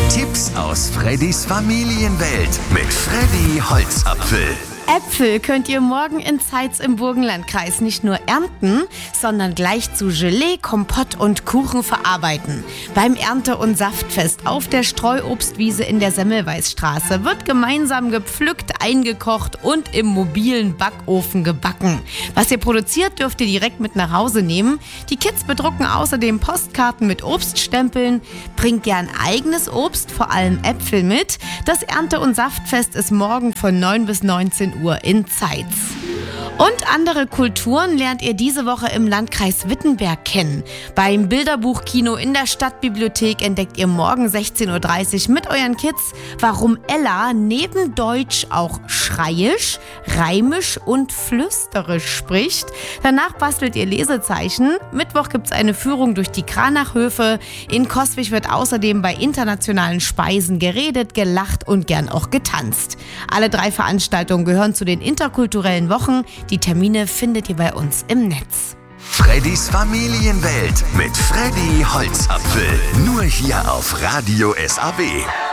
Tipps aus Freddys Familienwelt mit Freddy Holzapfel. Äpfel könnt ihr morgen in Zeitz im Burgenlandkreis nicht nur ernten, sondern gleich zu Gelee, Kompott und Kuchen verarbeiten. Beim Ernte- und Saftfest auf der Streuobstwiese in der Semmelweisstraße wird gemeinsam gepflückt, eingekocht und im mobilen Backofen gebacken. Was ihr produziert, dürft ihr direkt mit nach Hause nehmen. Die Kids bedrucken außerdem Postkarten mit Obststempeln. Bringt gern eigenes Obst, vor allem Äpfel mit. Das Ernte- und Saftfest ist morgen von 9 bis 19 Uhr in Zeitz. Und andere Kulturen lernt ihr diese Woche im Landkreis Wittenberg kennen. Beim Bilderbuchkino in der Stadtbibliothek entdeckt ihr morgen 16:30 Uhr mit euren Kids, warum Ella neben Deutsch auch Schreiisch, Reimisch und Flüsterisch spricht. Danach bastelt ihr Lesezeichen. Mittwoch gibt's eine Führung durch die Kranachhöfe. In Coswig wird außerdem bei internationalen Speisen geredet, gelacht und gern auch getanzt. Alle 3 Veranstaltungen gehören zu den interkulturellen Wochen. Die Termine findet ihr bei uns im Netz. Freddys Familienwelt mit Freddy Holzapfel. Nur hier auf Radio SAB.